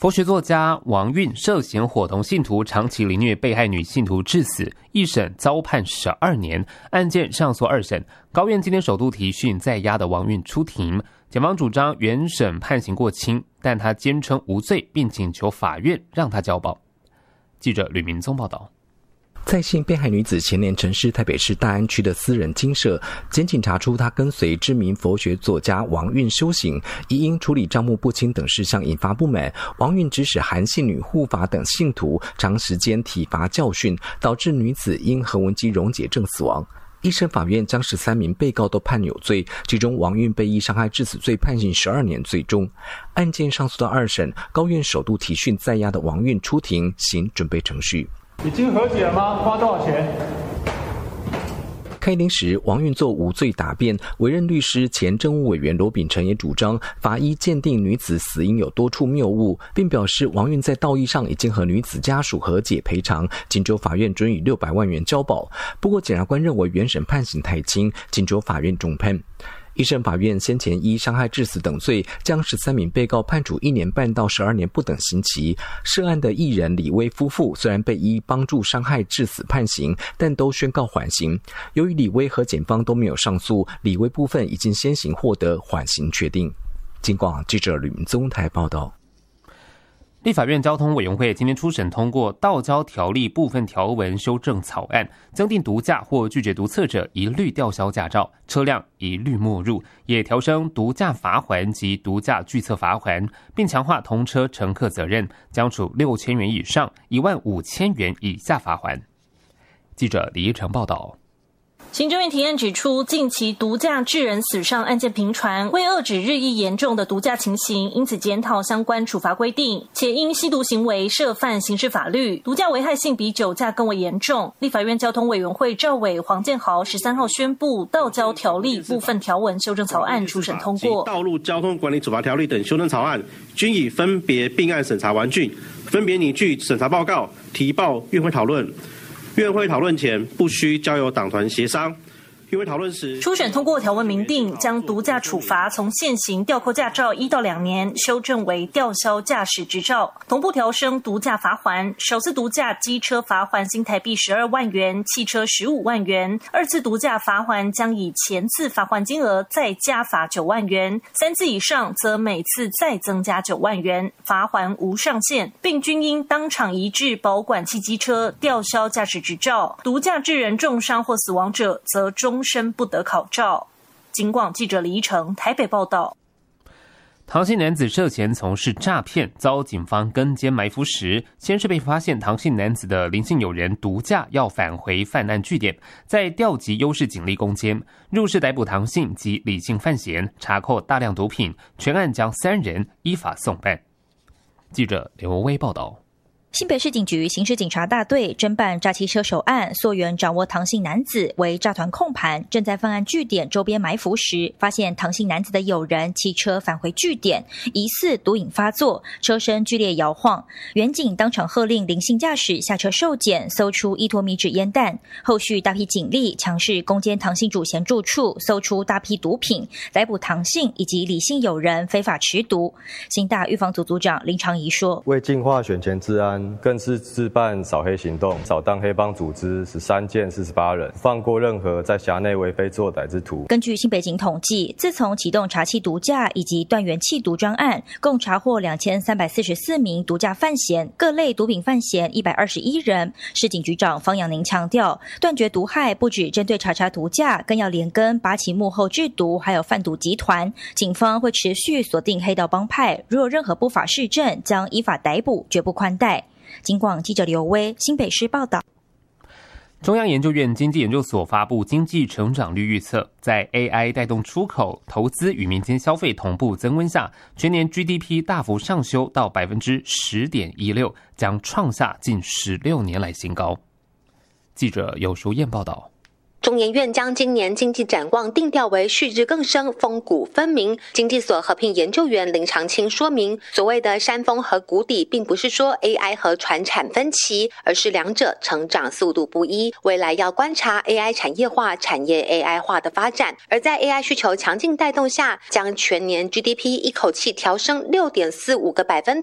佛学作家王运涉嫌伙同信徒长期凌虐被害女信徒致死，一审遭判12年，案件上诉2审。高院今天首度提讯在押的王运出庭，检方主张原审判刑过轻，但他坚称无罪，并请求法院让他交保。记者吕明宗报道。 在姓被害女子前年曾是台北市大安区的私人精舍，检警查出她跟随知名佛学作家王运修行，亦因处理账目不清等事项引发不满，王运指使韩姓女护法等信徒长时间体罚教训，导致女子因横纹肌溶解症死亡。一审法院将13名被告都判有罪，其中王运被依伤害致死罪判刑12年，最终案件上诉到2审，高院首度提讯在押的王运出庭行准备程序。 已经和解了吗？花多少钱？ 开庭时，王运作无罪答辩，委任律师前政务委员罗秉成也主张法医鉴定女子死因有多处谬误，并表示王运在道义上已经和女子家属和解赔偿，请求法院准予600万元交保。不过检察官认为原审判刑太轻，请求法院重判。一审法院先前依伤害致死等罪，将13名被告判处1年半到12年不等刑期。涉案的艺人李威夫妇虽然被依帮助伤害致死判刑，但都宣告缓刑。由于李威和检方都没有上诉，李威部分已经先行获得缓刑确定。警广记者吕明宗台报道。 立法院交通委员会今天初审通过《道交条例》部分条文修正草案，增订毒驾或拒绝毒测者一律吊销驾照，车辆一律没入，也调升毒驾罚锾及毒驾拒测罚锾，并强化同车乘客责任，将处6000元以上15000元以下罚锾。记者李一成报道。 行政院提案指出，近期毒驾致人死伤案件频传，为遏止日益严重的毒驾情形，因此检讨相关处罚规定，且因吸毒行为涉犯刑事法律，毒驾危害性比酒驾更为严重。立法院交通委员会召委黄建豪13号宣布，《道交条例》部分条文修正草案初审通过。 道路交通管理处罚条例等修正草案均已分别并案审查完竣，分别拟具审查报告，提报院会讨论。院会讨论前不需交由党团协商。院会讨论时， 初审通过条文明定，将毒驾处罚从现行吊扣驾照1到2年，修正为吊销驾驶执照，同步调升毒驾罚锾，首次毒驾机车罚锾新台币12万元，汽车15万元；二次毒驾罚锾将以前次罚锾金额再加罚9万元，3次以上则每次再增加9万元，罚锾无上限，并均应当场移至保管汽机车，吊销驾驶执照。毒驾致人重伤或死亡者，则终身不得考照。警广记者李一成台北报道。 唐姓男子涉嫌从事诈骗，遭警方跟监埋伏时，先是被发现唐姓男子的林姓友人毒驾要返回犯案据点，再调集优势警力攻坚，入室逮捕唐姓及李姓犯嫌，查扣大量毒品，全案将3人依法送办。记者刘威报道。 新北市警局刑事警察大队侦办诈欺车手案，溯源掌握唐姓男子为诈团控盘，正在犯案据点周边埋伏时，发现唐姓男子的友人骑车返回据点，疑似毒瘾发作，车身剧烈摇晃。员警当场喝令林姓驾驶下车受检，搜出1坨米纸烟弹。后续大批警力强势攻坚唐姓主嫌住处，搜出大批毒品，逮捕唐姓以及李姓友人非法持毒。刑大预防组组长林长仪说：“ 为净化选前治安，更是自办扫黑行动，扫荡黑帮组织13件48人，放过任何在辖内为非作歹之徒。” 根据新北警统计，自从启动查缉毒驾以及断源弃毒专案，共查获2344名毒驾犯嫌，各类毒品犯嫌121人。市警局长方养宁强调，断绝毒害不只针对查毒驾，更要连根拔起幕后制毒还有贩毒集团。警方会持续锁定黑道帮派，如有任何不法事证，将依法逮捕，绝不宽待。警广记者刘威新北市报道。 中央研究院经济研究所发布经济成长率预测，在 AI 带动出口、投资与民间消费同步增温下，全年 GDP 大幅上修到 10.16%， 将创下近16年来新高。记者尤淑燕报道。 中研院将今年经济展望定调为旭日更生、峰谷分明。经济所合聘研究员林长青说明，所谓的山峰和谷底，并不是说 AI 和传产分歧，而是两者成长速度不一。未来要观察 AI 产业化、产业 AI 化的发展。而在 AI 需求强劲带动下，将全年 GDP 一口气调升6.45个百分